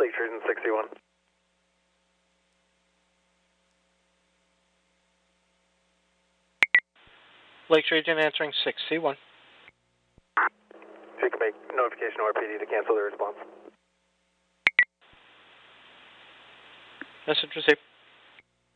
Lake Trojan 61. Lake Trojan answering 6C1. So you can make notification to RPD to cancel the response. Message received.